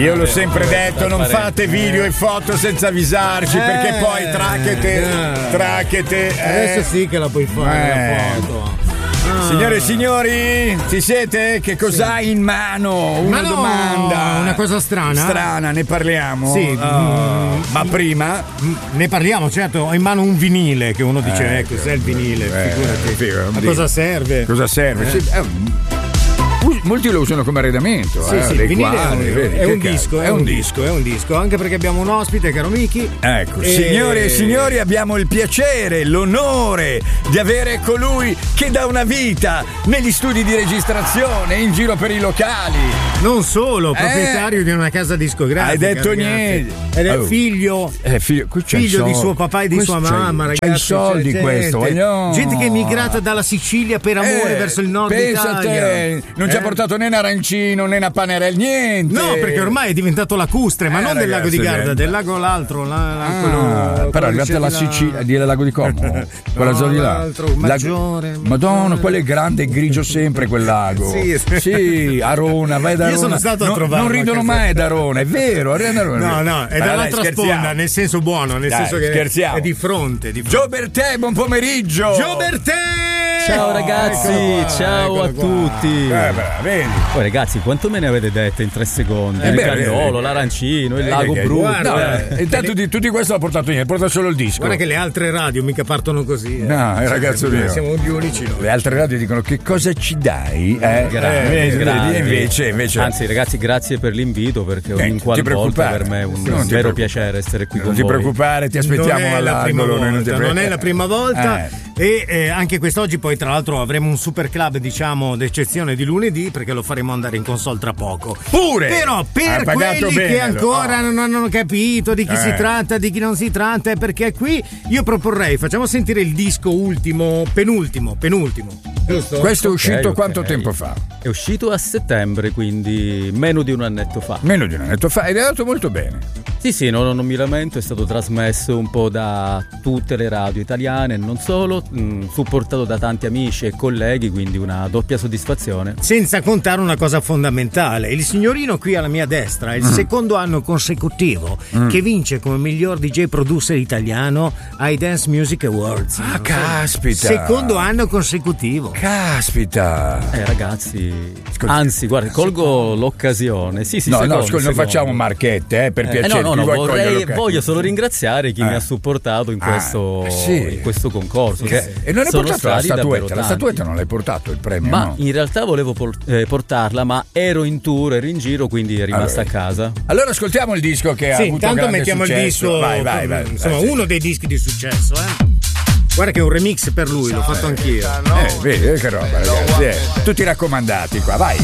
Io l'ho sempre detto, non fate video e foto senza avvisarci, perché poi tracchete. Adesso sì che la puoi fare la foto. Signore e signori, ci siete? Che cos'ha in mano? Una domanda. Una cosa strana. Strana, ne parliamo? Sì. Ma prima? Ne parliamo, certo. Ho in mano un vinile che uno dice, cos'è il vinile? Figurati. Ma cosa serve? Cosa serve? Sì, molti lo usano come arredamento. Sì, il vinile è un disco, anche perché abbiamo un ospite, caro Miki. Ecco, signore e signori, abbiamo il piacere, l'onore di avere colui che da una vita negli studi di registrazione, in giro per i locali. Non solo, proprietario di una casa discografica. Hai detto ragazzi. Niente. Ed è figlio di suo papà e di sua mamma, ragazzi. C'hai i soldi questo, gente che è migrata dalla Sicilia per amore verso il nord pensa Italia. Te, non ci ha portato né un arancino né una panerella, niente. No, perché ormai è diventato lacustre, ma non del lago di Garda, del lago l'altro. Però arrivate alla Sicilia, dire lago di Como, quella zona di là. Maggiore. Madonna, quello è grande e grigio sempre quel lago. Sì, Arona, vai da Arona. Io sono stato a trovare. Non ridono mai da Arona, è vero, Arona. No, è dall'altra sponda, nel senso buono, nel senso che scherziamo. È di fronte. Gio Bertè, buon pomeriggio. Gio Bertè! Ciao ragazzi, ciao a tutti. Vedi. Poi ragazzi, quanto me ne avete dette in 3 secondi? Il cannolo, l'arancino, il lago brutto. Intanto di tutti questo l'ha portato niente, porta solo il disco. Guarda che le altre radio mica partono così. No, ragazzo mio. Siamo gli unici noi. Le altre radio dicono che cosa ci dai? Grazie. Invece. Anzi ragazzi, grazie per l'invito, perché ogni qualvolta per me è un vero piacere essere qui con voi. Non ti preoccupare, ti aspettiamo all'angolo. Non è la prima volta. E anche quest'oggi poi tra l'altro avremo un super club, diciamo d'eccezione di lunedì, perché lo faremo andare in console tra poco. Pure! Però per quelli che ancora non hanno capito di chi si tratta, di chi non si tratta, è perché qui io proporrei, facciamo sentire il disco penultimo, giusto? Questo è uscito quanto tempo fa? È uscito a settembre, quindi meno di un annetto fa. Ed è andato molto bene. Sì, non mi lamento, è stato trasmesso un po' da tutte le radio italiane, non solo, supportato da tanti amici e colleghi, quindi una doppia soddisfazione. Senza contare una cosa fondamentale, il signorino qui alla mia destra è il secondo anno consecutivo che vince come miglior DJ producer italiano ai Dance Music Awards. Caspita! Secondo anno consecutivo. Caspita! Ragazzi, anzi, guarda, colgo l'occasione. Non facciamo marchette, per piacere. Voglio solo ringraziare chi mi ha supportato in questo concorso. E non hai portato la statuetta? La statuetta non l'hai portato il premio? Ma in realtà volevo portarla, ma ero in tour, ero in giro, quindi è rimasta a casa. Allora ascoltiamo il disco che ha avuto grande mettiamo successo. Il disco. Vai. Insomma, uno dei dischi di successo, Guarda che è un remix per lui, l'ho fatto anch'io. Vedi che roba, ragazzi. Tutti raccomandati qua, vai.